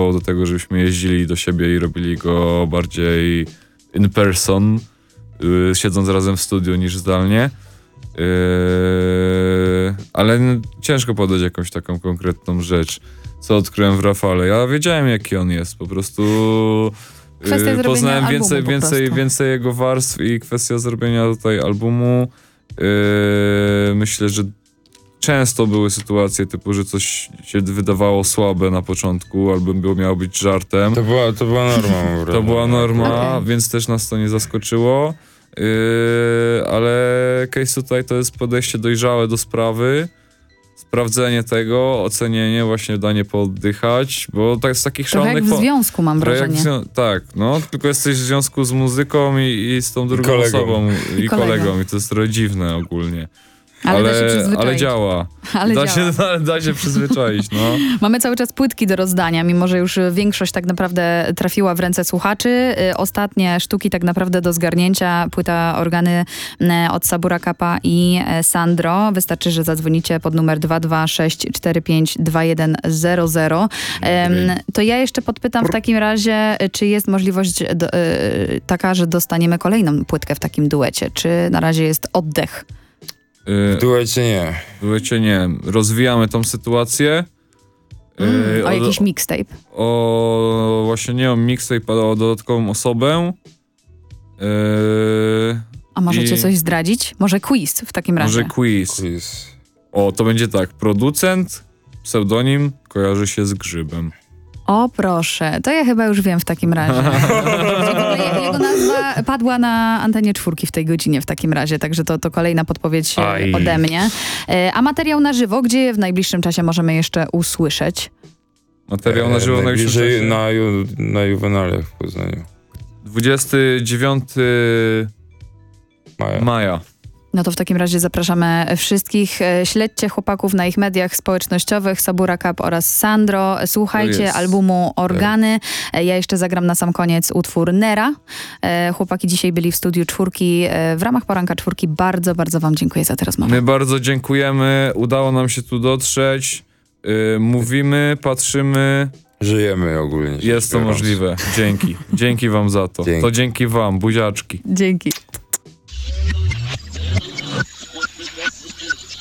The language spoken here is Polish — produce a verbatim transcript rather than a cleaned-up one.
nawoływał do tego, żebyśmy jeździli do siebie i robili go bardziej in person, yy, siedząc razem w studiu niż zdalnie. Yy, ale no, ciężko podać jakąś taką konkretną rzecz, co odkryłem w Rafale. Ja wiedziałem, jaki on jest, po prostu yy, poznałem więcej, po więcej, więcej jego warstw i kwestia zrobienia tutaj albumu. Yy, myślę, że często były sytuacje typu, że coś się wydawało słabe na początku, albo miało być żartem. To była, to była norma. To była norma, okay. Więc też nas to nie zaskoczyło. Yy, ale case tutaj to jest podejście dojrzałe do sprawy, sprawdzenie tego, ocenienie, właśnie danie pooddychać, bo tak z takich Trochę szalonych... jak w związku, mam wrażenie. Zwią- tak, no, tylko jesteś w związku z muzyką i, i z tą drugą I osobą i, I kolegą. kolegą i to jest trochę dziwne ogólnie. Ale, Ale, da się przyzwyczaić. ale działa. Ale da, działa. Się, da, da się przyzwyczaić, no. Mamy cały czas płytki do rozdania, mimo że już większość tak naprawdę trafiła w ręce słuchaczy. Ostatnie sztuki tak naprawdę do zgarnięcia, płyta Organy od Sabura Kapa i Sandro. Wystarczy, że zadzwonicie pod numer dwa dwa sześć cztery pięć dwa jeden zero zero. To ja jeszcze podpytam w takim razie, czy jest możliwość do, taka, że dostaniemy kolejną płytkę w takim duecie, czy na razie jest oddech? W duecie nie. W duecie nie. Rozwijamy tą sytuację. Mm, yy, o jakiś mixtape. O właśnie nie o mixtape, ale o dodatkową osobę. Yy, A możecie i coś zdradzić? Może quiz w takim razie. Może quiz. Quiz. O, to będzie tak. Producent, pseudonim kojarzy się z grzybem. O proszę, to ja chyba już wiem w takim razie. Jego, jego nazwa padła na antenie czwórki w tej godzinie w takim razie, także to, to kolejna podpowiedź Aj. ode mnie. A materiał na żywo, gdzie w najbliższym czasie możemy jeszcze usłyszeć? Materiał na żywo e, w najbliższym najbliżej czasie. na, ju, na Juvenale w Poznaniu. dwudziestego dziewiątego Maja. maja. No to w takim razie zapraszamy wszystkich. Śledźcie chłopaków na ich mediach społecznościowych, Sabura Cup oraz Sandro. Słuchajcie albumu Organy. Ja jeszcze zagram na sam koniec utwór Nera. Chłopaki dzisiaj byli w studiu czwórki. W ramach Poranka Czwórki bardzo, bardzo wam dziękuję za tę rozmowę. My bardzo dziękujemy. Udało nam się tu dotrzeć. Yy, mówimy, patrzymy. Żyjemy ogólnie. Jest to biorąc. możliwe. Dzięki. Dzięki wam za to. Dzięki. To dzięki wam. Buziaczki. Dzięki.